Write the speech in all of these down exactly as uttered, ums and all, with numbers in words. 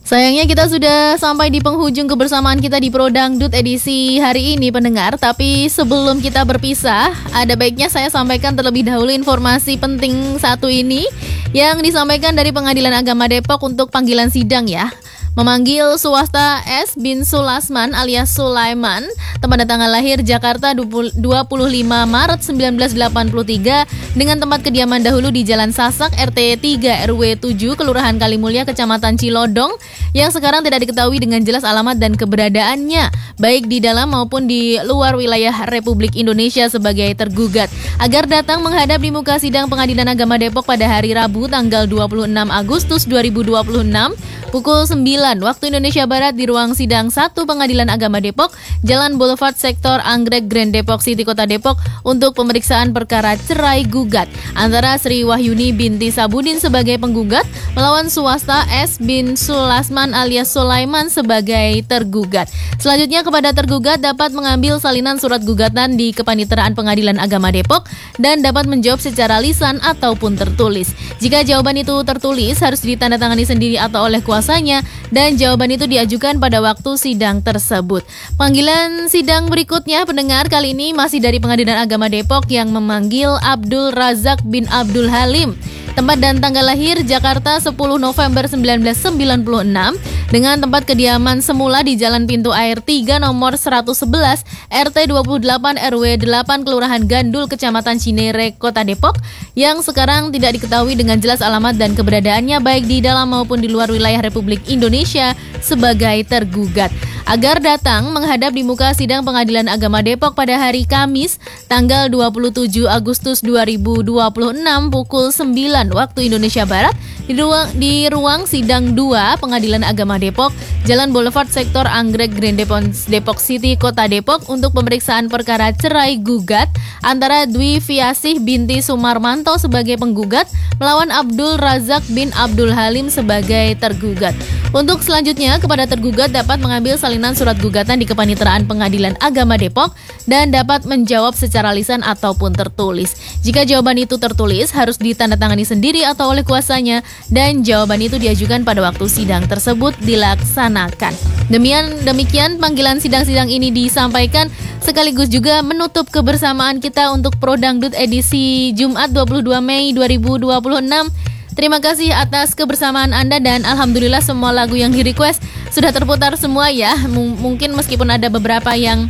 Sayangnya kita sudah sampai di penghujung kebersamaan kita di Pro Dangdut edisi hari ini pendengar. Tapi sebelum kita berpisah, ada baiknya saya sampaikan terlebih dahulu informasi penting satu ini yang disampaikan dari Pengadilan Agama Depok untuk panggilan sidang ya. Memanggil swasta S bin Sulasman alias Sulaiman, tempat dan tanggal lahir Jakarta dua puluh lima Maret seribu sembilan ratus delapan puluh tiga dengan tempat kediaman dahulu di Jalan Sasak R T tiga R W tujuh Kelurahan Kalimulya Kecamatan Cilodong yang sekarang tidak diketahui dengan jelas alamat dan keberadaannya baik di dalam maupun di luar wilayah Republik Indonesia sebagai tergugat, agar datang menghadap di muka sidang Pengadilan Agama Depok pada hari Rabu tanggal dua puluh enam Agustus dua ribu dua puluh enam pukul sembilan waktu Indonesia Barat di ruang sidang satu Pengadilan Agama Depok, Jalan Boulevard Sektor Anggrek Grand Depok City Kota Depok untuk pemeriksaan perkara cerai gugat antara Sri Wahyuni binti Sabudin sebagai penggugat melawan swasta S bin Sulasman alias Sulaiman sebagai tergugat. Selanjutnya kepada tergugat dapat mengambil salinan surat gugatan di Kepaniteraan Pengadilan Agama Depok dan dapat menjawab secara lisan ataupun tertulis. Jika jawaban itu tertulis harus ditandatangani sendiri atau oleh kuasanya dan jawaban itu diajukan pada waktu sidang tersebut. Panggilan sidang berikutnya pendengar kali ini masih dari Pengadilan Agama Depok yang memanggil Abdul Razak bin Abdul Halim. Tempat dan tanggal lahir Jakarta sepuluh November seribu sembilan ratus sembilan puluh enam dengan tempat kediaman semula di Jalan Pintu Air tiga nomor seratus sebelas R T dua puluh delapan R W delapan Kelurahan Gandul Kecamatan Cinere Kota Depok yang sekarang tidak diketahui dengan jelas alamat dan keberadaannya baik di dalam maupun di luar wilayah Republik Indonesia sebagai tergugat, agar datang menghadap di muka sidang Pengadilan Agama Depok pada hari Kamis tanggal dua puluh tujuh Agustus dua ribu dua puluh enam pukul sembilan waktu Indonesia Barat di ruang, di ruang sidang dua Pengadilan Agama Depok, Jalan Boulevard Sektor Anggrek Grand Depok, Depok City Kota Depok untuk pemeriksaan perkara cerai gugat antara Dwi Fiasih binti Sumarmanto sebagai penggugat melawan Abdul Razak bin Abdul Halim sebagai tergugat. Untuk selanjutnya kepada tergugat dapat mengambil salinan surat gugatan di Kepaniteraan Pengadilan Agama Depok dan dapat menjawab secara lisan ataupun tertulis. Jika jawaban itu tertulis harus ditandatangani sendiri atau oleh kuasanya dan jawaban itu diajukan pada waktu sidang tersebut dilaksanakan. Demikian, demikian panggilan sidang-sidang ini disampaikan sekaligus juga menutup kebersamaan kita untuk Pro Dangdut edisi Jumat dua puluh dua Mei dua ribu dua puluh enam. Terima kasih atas kebersamaan Anda dan alhamdulillah semua lagu yang di-request sudah terputar semua ya. M- mungkin meskipun ada beberapa yang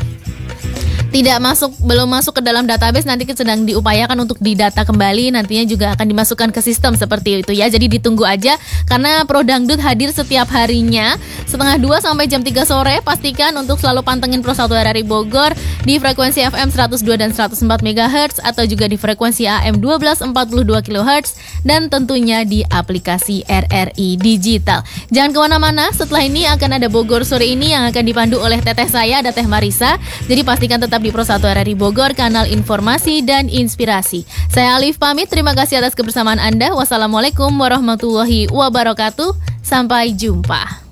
tidak masuk, belum masuk ke dalam database, nanti sedang diupayakan untuk didata kembali, nantinya juga akan dimasukkan ke sistem seperti itu ya. Jadi ditunggu aja karena Pro Dangdut hadir setiap harinya setengah dua sampai jam tiga sore. Pastikan untuk selalu pantengin Pro satu R R I Bogor di frekuensi F M seratus dua dan seratus empat megahertz atau juga di frekuensi A M dua belas empat puluh dua kilohertz dan tentunya di aplikasi R R I Digital. Jangan kemana-mana, setelah ini akan ada Bogor sore ini yang akan dipandu oleh teteh saya, ada Teh Marisa. Jadi pastikan tetap di Pro satu R R I Bogor, kanal informasi dan inspirasi. Saya Alif pamit, terima kasih atas kebersamaan Anda. Wassalamualaikum warahmatullahi wabarakatuh. Sampai jumpa.